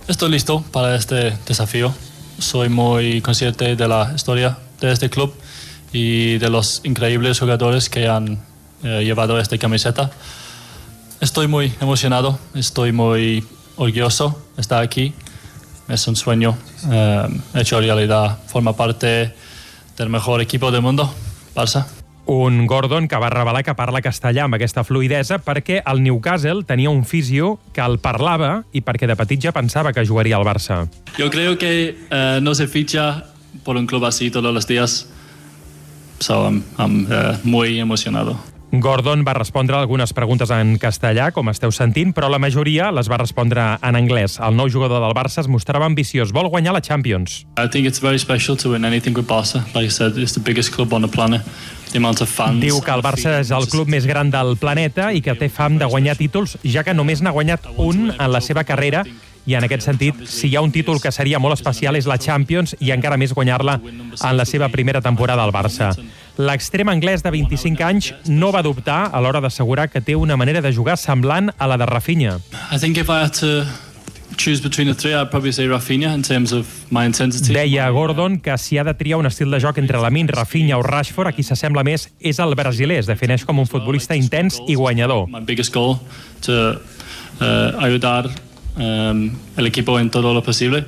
Estoy listo para este desafío. Soy muy consciente de la historia de este club y de los increíbles jugadores que han llevado esta camiseta. Estoy muy emocionado, estoy muy orgulloso de estar aquí. Es un sueño hecho realidad. Forma parte del mejor equipo del mundo, Barça. Un Gordon que va revelar que parla castellà amb aquesta fluïdesa perquè el Newcastle tenia un fisio que el parlava i perquè de petit ja pensava que jugaria al Barça. Yo creo que no se ficha por un club así todos los días. So I'm muy emocionado. Gordon va respondre algunes preguntes en castellà, com esteu sentint, però la majoria les va respondre en anglès. El nou jugador del Barça es mostrava ambiciós. Vol guanyar la Champions. I think it's very special to win anything with Barça. Like I said, it's the biggest club on the planet. The amount of fans. Diu que el Barça és el club més gran del planeta i que té fam de guanyar títols, ja que només n'ha guanyat un en la seva carrera. I en aquest sentit, si hi ha un títol que seria molt especial és la Champions i encara més guanyar-la en la seva primera temporada al Barça. L'extrem anglès de 25 anys no va dubtar a l'hora d'assegurar que té una manera de jugar semblant a la de Rafinha. I think if I had to choose between the three, I'd probably say Rafinha in terms of my intensity. Deia Gordon que si ha de triar un estil de joc entre Lamine, Rafinha o Rashford, a qui s'assembla més és el brasiler. Es defineix com un futbolista intens i guanyador. My biggest goal to ayudar el equipo en todo lo posible.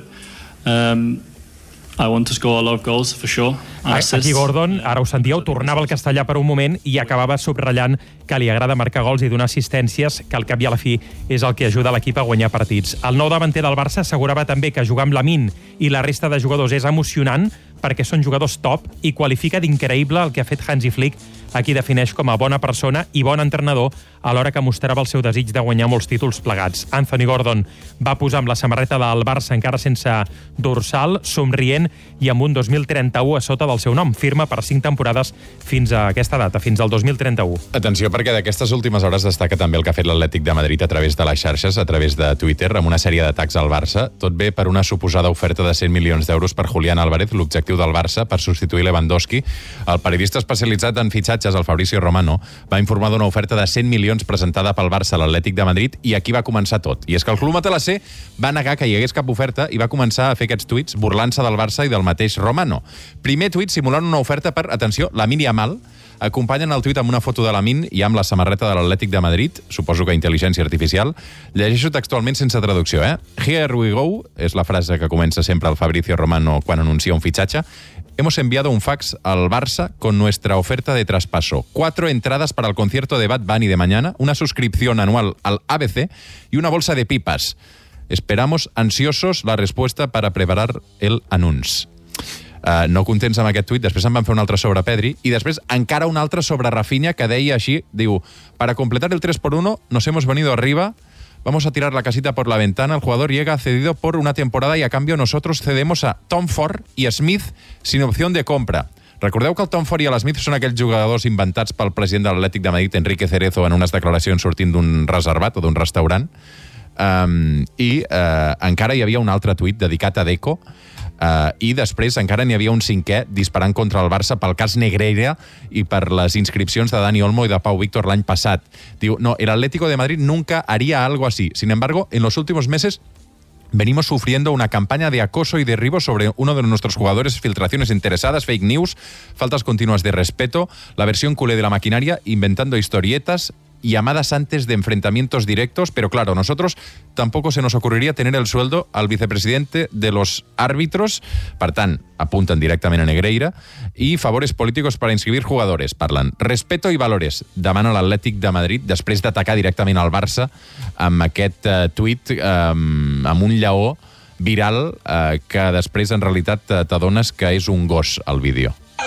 I want to score a lot of goals, for sure. Aquí Gordon, ara ho sentíeu, tornava al castellà per un moment i acabava subratllant que li agrada marcar gols i donar assistències, que al cap i a la fi és el que ajuda l'equip a guanyar partits. El nou davanter del Barça assegurava també que jugar amb Lamine i la resta de jugadors és emocionant perquè són jugadors top i qualifica d'increïble el que ha fet Hansi Flick, a qui defineix com a bona persona i bon entrenador alhora que mostrava el seu desig de guanyar molts títols plegats. Anthony Gordon va posar amb la samarreta del Barça encara sense dorsal, somrient i amb un 2031 a sota del seu nom. Firma per 5 temporades fins a aquesta data, fins al 2031. Atenció, perquè d'aquestes últimes hores destaca també el que ha fet l'Atlètic de Madrid a través de les xarxes, a través de Twitter, amb una sèrie d'atacs al Barça. Tot bé per una suposada oferta de 100 milions d'euros per Julián Álvarez, l'objectiu del Barça per substituir Lewandowski. El periodista especialitzat en fitxatges, el Fabrizio Romano, va informar d'una oferta de 100 milions presentada pel Barça a l'Atlètic de Madrid i aquí va començar tot. I és que el club matalasser va negar que hi hagués cap oferta i va començar a fer aquests tuits burlant-se del Barça i del mateix Romano. Primer tuit simulant una oferta per, atenció, Lamine Yamal. Acompanyen el tuit amb una foto de Lamine i amb la samarreta de l'Atlètic de Madrid, suposo que intel·ligència artificial. Llegeixo textualment sense traducció, Here we go, és la frase que comença sempre el Fabrizio Romano quan anuncia un fitxatge. Hemos enviado un fax al Barça con nuestra oferta de traspaso. 4 entradas para el concierto de Bad Bunny de mañana, una suscripción anual al ABC y una bolsa de pipas. Esperamos ansiosos la respuesta para preparar el anunci. No contents amb aquest tuit, després en van fer un altre sobre Pedri i després encara un altre sobre Rafinha que deia així, diu, para completar el 3x1 nos hemos venido arriba, vamos a tirar la casita por la ventana, el jugador llega cedido por una temporada y a cambio nosotros cedemos a Tom Ford i Smith sin opción de compra. Recordeu que el Tom Ford i l'Smith són aquells jugadors inventats pel president de l'Atlètic de Madrid, Enrique Cerezo, en unes declaracions sortint d'un reservat o d'un restaurant. Encara hi havia un altre tuit dedicat a Deco, i després encara n'hi havia un cinquè disparant contra el Barça pel cas Negreira i per les inscripcions de Dani Olmo i de Pau Víctor l'any passat. Diu, no, el Atlético de Madrid nunca haría algo así. Sin embargo, en los últimos meses venimos sufriendo una campaña de acoso y derribo sobre uno de nuestros jugadores, filtraciones interesadas, fake news, faltas continuas de respeto, la versión culé de la maquinaria, inventando historietas, llamadas antes de enfrentamientos directos, pero claro, nosotros tampoco se nos ocurriría tener el sueldo al vicepresidente de los árbitros, per tant, apunten directament a Negreira, i favores políticos para inscribir jugadores, parlen. Respeto i valores, demana l'Atlètic de Madrid, després d'atacar directament al Barça amb aquest tuit, amb un lleó viral, que després en realitat t'adones que és un gos al vídeo.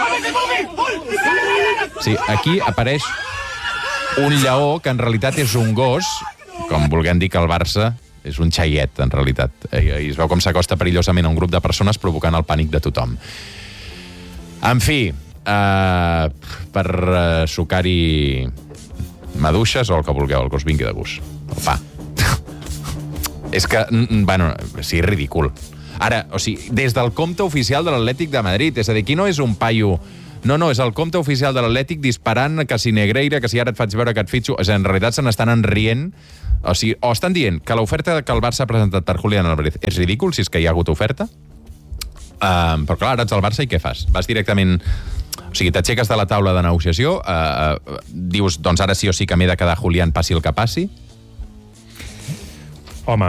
Sí, aquí apareix un lleó que en realitat és un gos, com vulguem dir que el Barça és un xaiet, en realitat. I es veu com s'acosta perillosament a un grup de persones provocant el pànic de tothom. En fi, per sucar-hi maduixes o el que vulgueu, el que us vingui de gust. El pa. És que, bueno, sí, és ridícul. Ara, o sigui, des del compte oficial de l'Atlètic de Madrid, és a dir, aquí no és un paio... No, és el compte oficial de l'Atlètic disparant que si Negreira, que si ara et faig veure que et fitxo... En realitat se n'estan enrient O sigui, o estan dient que l'oferta que el Barça ha presentat per Julián Álvarez és ridícul, si és que hi ha hagut oferta, però clar, ara ets al Barça i què fas? Vas directament... O sigui, t'aixeques de la taula de negociació, dius, doncs ara sí o sí que m'he de quedar Julián, passi el que passi? Home,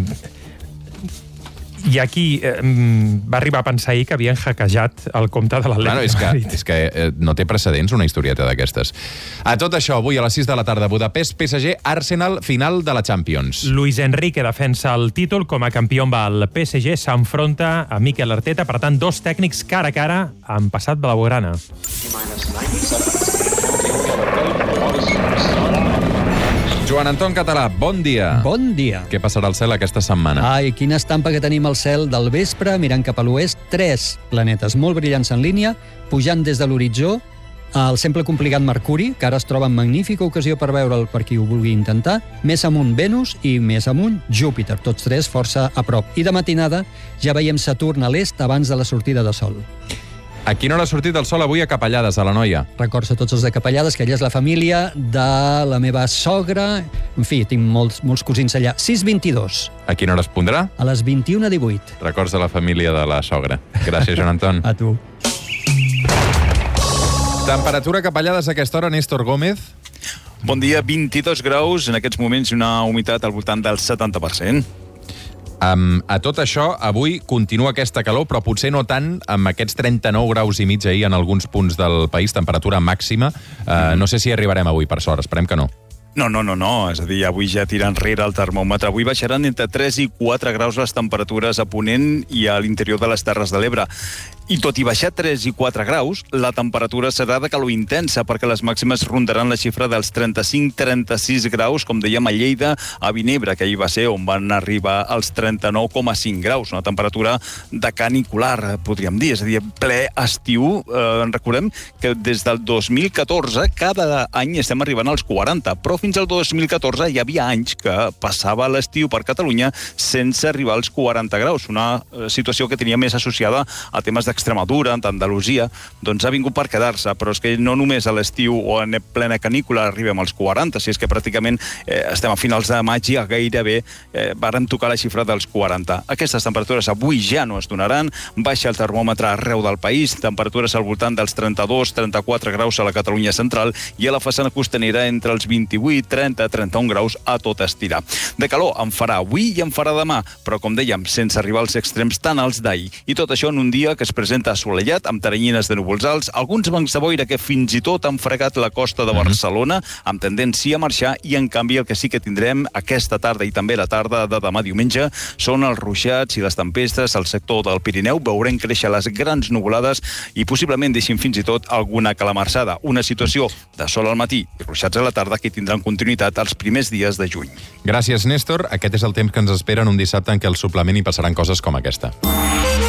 hi ha qui va arribar a pensar ahir que havien hackejat el compte de l'Atlètic de Madrid. És que no té precedents una historieta d'aquestes. A tot això, avui a les 6 de la tarda, Budapest, PSG, Arsenal, final de la Champions. Luis Enrique defensa el títol com a campió amb el PSG, s'enfronta a Mikel Arteta, per tant, dos tècnics cara a cara han passat blaugrana. Joan Anton Català, bon dia. Bon dia. Què passarà al cel aquesta setmana? Ai, quina estampa que tenim al cel del vespre, mirant cap a l'oest. 3 planetes molt brillants en línia, pujant des de l'horitzó, el sempre complicat Mercuri, que ara es troba en magnífica ocasió per veure'l per qui ho vulgui intentar, més amunt Venus i més amunt Júpiter, tots 3 força a prop. I de matinada ja veiem Saturn a l'est abans de la sortida de sol. A quina hora ha sortit el sol avui a Capellades, a l'Anoia? Records a tots els de Capellades, que ella és la família de la meva sogra. En fi, tinc molts cosins allà. 6:22. A quina hora es pondrà? A les 21:18. Records de la família de la sogra. Gràcies, Joan Anton. A tu. Temperatura a Capellades a aquesta hora, Néstor Gómez. Bon dia, 22 graus, en aquests moments una humitat al voltant del 70%. A tot això, avui continua aquesta calor, però potser no tant, amb aquests 39 graus i mig ahir en alguns punts del país, temperatura màxima. No sé si arribarem avui, per sort, esperem que no. No. És a dir, avui ja tira enrere el termòmetre. Avui baixaran entre 3 i 4 graus les temperatures a Ponent i a l'interior de les Terres de l'Ebre. I tot i baixar 3 i 4 graus, la temperatura serà de calor intensa, perquè les màximes rondaran la xifra dels 35-36 graus, com dèiem, a Lleida, a Vinebre, que ahir va ser on van arribar als 39,5 graus. Una temperatura de canicular, podríem dir. És a dir, ple estiu. Recordem que des del 2014, cada any estem arribant als 40, però fins al 2014 hi havia anys que passava l'estiu per Catalunya sense arribar als 40 graus. Una situació que tenia més associada a temes d'Extremadura, d'Andalusia, doncs ha vingut per quedar-se, però és que no només a l'estiu o en plena canícula arribem als 40, si és que pràcticament estem a finals de maig i gairebé vàrem tocar la xifra dels 40. Aquestes temperatures avui ja no es donaran, baixa el termòmetre arreu del país, temperatures al voltant dels 32-34 graus a la Catalunya central i a la façana costanera entre els 28, 30, 31 graus a tot estirar. De calor en farà avui i en farà demà, però com dèiem, sense arribar als extrems tan alts d'ahir. I tot això en un dia que es presenta assolellat, amb teranyines de núvols alts, alguns bancs de boira que fins i tot han fregat la costa de Barcelona, amb tendència a marxar, i en canvi el que sí que tindrem aquesta tarda i també la tarda de demà diumenge són els ruixats i les tempestes al sector del Pirineu. Veurem créixer les grans nuvolades i possiblement deixin fins i tot alguna calamarsada. Una situació de sol al matí i ruixats a la tarda que tindran continuïtat els primers dies de juny. Gràcies, Néstor. Aquest és el temps que ens espera en un dissabte en què al suplement hi passaran coses com aquesta.